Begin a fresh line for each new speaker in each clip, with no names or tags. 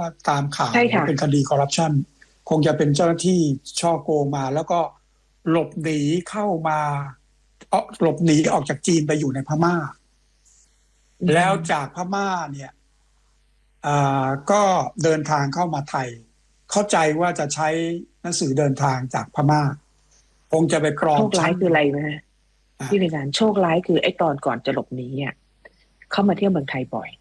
ว่าตามข่าว
ใช่ค่ะ
เป็นคดีคอร์รัปชันคงจะเป็นเจ้าหน้าที่ช่อโกงมาแล้วก็หลบหนีเข้ามาหลบหนีออกจากจีนไปอยู่ในพม่า
อื
แล้วจา
ม
กพม่าเนี่ยก็เดินทางเข้ามาไทยเข้าใจว่าจะใช้หนังสือเดินทางจากพม่าคงจะไปปลอ
โชคร้าย
มชั้น
คืออะไรนะ
อ่า
พี่เป็นการโชคร้ายคือไอ้ตอนก่อนจะหลบหนีอ่ะเข้ามาเที่ยวเมืองไทยบ่อย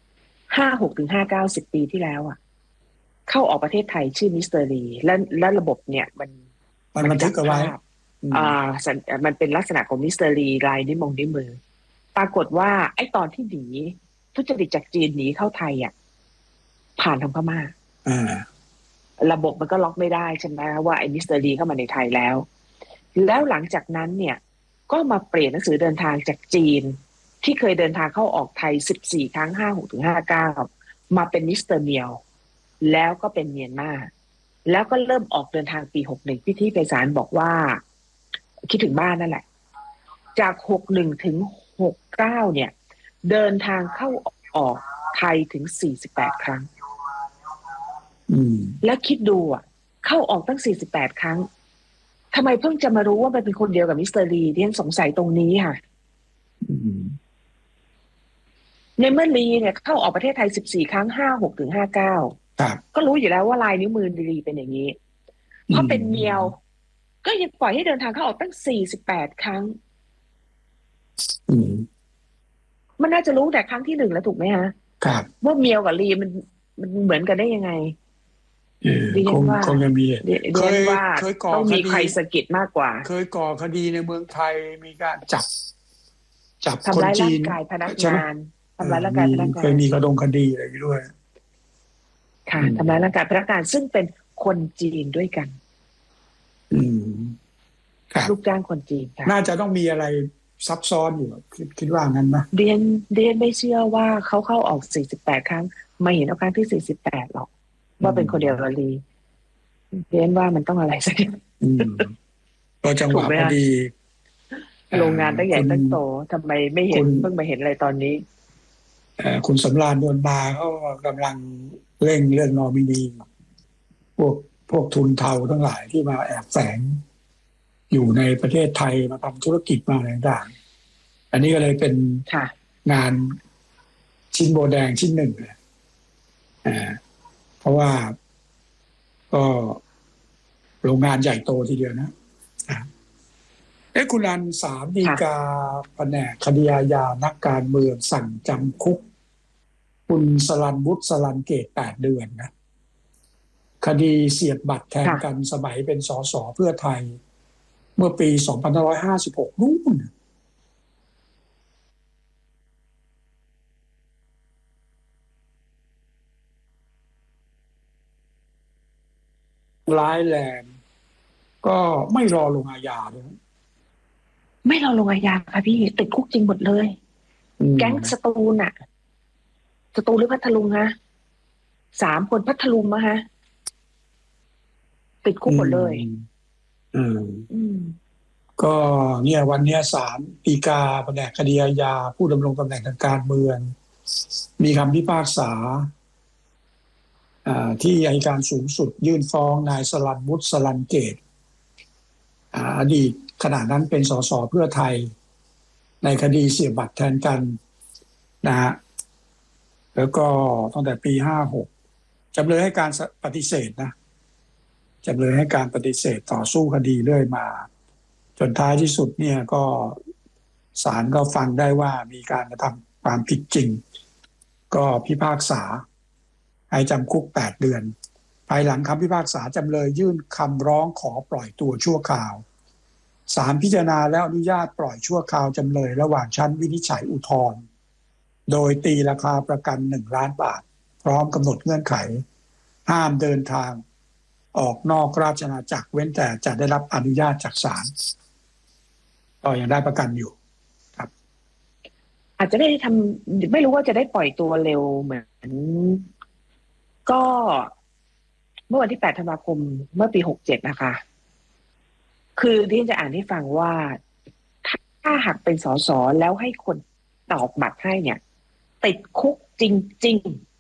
56 ถึง 59 10 ปีที่แล้วอ่ะเข้าออกประเทศไทยชื่อมิสเตอร์ลีและระบบเนี่ย
มัน
มัน
บันทึกเอาไว้
จับภาพ
อืม
มันเป็นลักษณะของมิสเตอร์ลีลายนิ้วมือปรากฏว่าไอ้ตอนที่หนีทุจริตจากจีนหนีเข้าไทยอ่ะผ่านทางพม่า
อ่า
ระบบมันก็ล็อกไม่ได้ใช่ไหมว่าไอ้มิสเตอร์ลีเข้ามาในไทยแล้วหลังจากนั้นเนี่ยก็มาเปลี่ยนหนังสือเดินทางจากจีนที่เคยเดินทางเข้าออกไทย14 ครั้ง56 ถึง 59มาเป็นมิสเตอร์เมียวแล้วก็เป็นเมียนมาแล้วก็เริ่มออกเดินทางปี61พี่ที่ไพศาลบอกว่าคิดถึงบ้านนั่นแหละจาก61 ถึง 69เนี่ยเดินทางเข้าออกไทยถึง48 ครั้ง
อืม
แล้วคิดดูอ่ะเข้าออกตั้ง48 ครั้งทำไมเพิ่งจะมารู้ว่ามันเป็นคนเดียวกับมิสเตอร์ลีที่ฉันสงสัยตรงนี้ค่ะ
อืม
ในเมื่อลีเนี่ยเข้าออกประเทศไทย14 ครั้ง56 ถึง 59
ครับ
ก็รู้อยู่แล้วว่าลายนิ้วมือลีเป็นอย่างนี้
อื
เพราะเป็นเมียว
ม
ก็ยังปล่อยให้เดินทางเข้าออกตั้ง48 ครั้ง
อืม
มันน่าจะรู้แต่ครั้งที่ 1แล้วถูกไหมฮะ
ครับ
ว่าเมียวกับลีมันเหมือนกันได้ยังไงดิ
คง
ฉันว่า
คงจะมี
ดิ
เคย
ฉันว่า
เคยก่อ
ต้องมีใค
คดี
รสะกิดมากกว่า
เคยก่อคดีในเมืองไทยมีการจับค
ทำร้ายร่าง
นจีน
กายพนัก
ใช่ไหม
งานทำร้ายร่าง
มี
กายพนักงาน
เคยมีกระดงคดีอะไรอย่างนี้ด้วย
ค่ะ
อื
ทำร้าย
ม
ร่างกายพนักงานซึ่งเป็นคนจีนด้วยกัน
อืมครับ
ลูกจ้างคนจีนค่ะ
น่าจะต้องมีอะไรซับซ้อนอยู่คิดว่างั้นนะ
เรียนไม่เชื่อว่าเขาเข้าออก48 ครั้งไม่เห็นเอาครั้งที่48หรอก
อื
ว่าเป็นคนเดียว
ม
กับลีเรียนว่ามันต้องอะไรสักอย่าง
อืมก็จัง
ถูกไหมคะ
หวะพอดี
โรงงานตั้งใหญ่
คุณ
ตั้งโตทำไมไม่เห็
คุณ
นเพิ่งมาเห็นอะไรตอนนี้
คุณสำราญนวลมาเขากำลังเร่งเรื่องนอมินีพวกทุนเทาทั้งหลายที่มาแอบแฝงอยู่ในประเทศไทยมาทำธุรกิจมาอะไรต่างๆอันนี้ก็เลยเป็น
ค่ะ
งานชิ้นโบแดงชิ้นหนึ่งเลยอ่าเพราะว่าก็โรงงานใหญ่โตทีเดียวนะอ่าคุณอันศาลฎี
ค่ะ
กาแผนกคดีอาญานักการเมืองสั่งจำคุกคุณสลันวุฒิสลันเกต8 เดือนนะคดีเสียบบัตรแทน
ค่ะ
กันสมัยเป็นสสเพื่อไทยเมื่อปี2556นู่นร้ายแรงก็ไม่รอลงอาญาเลย
ไม่เราลงอาญาค่ะพี่ติดคุกจริงหมดเลย
อื
แก๊งส
ม
ตูลน่ะสตูลหรือพัทลุงฮะ3 คนพัทลุงมะฮะติดคุ
อื
กหมดเลย
มอืม
อืม
ก็เนี่ยวันเนี้ยศาลฎีกาแผนกคดีอาญาผู้ดำรงตำแหน่งทางการเมืองมีคำพิพากษาที่อัยการสูงสุดยื่นฟ้องนายสลันวุฒิสลันเกตอดีตขณะนั้นเป็นสสเพื่อไทยในคดีเสียบบัตรแทนกันนะฮะแล้วก็ตั้งแต่ปี56จำเลยให้การปฏิเสธนะจำเลยให้การปฏิเสธต่อสู้คดีเรื่อยมาจนท้ายที่สุดเนี่ยก็ศาลก็ฟังได้ว่ามีการกระทำความผิดจริงก็พิพากษาให้จำคุก8 เดือนภายหลังคำพิพากษาจำเลยยื่นคำร้องขอปล่อยตัวชั่วคราวศาลพิจารณาแล้วอนุญาตปล่อยชั่วคราวจำเลยระหว่างชั้นวินิจฉัยอุทธรณ์โดยตีราคาประกัน1 ล้านบาทพร้อมกำหนดเงื่อนไขห้ามเดินทางออกนอกราชอาณาจักรเว้นแต่จะได้รับอนุญาตจากศาลก็ยังได้ประกันอยู่ครับ
อาจจะได้ทำไม่รู้ว่าจะได้ปล่อยตัวเร็วเหมือนก็เมื่อวันที่8 ธันวาคมเมื่อปี67นะคะคือที่จะอ่านให้ฟังว่าถ้าหากเป็นสสแล้วให้คนตอกบัตรให้เนี่ยติดคุกจริง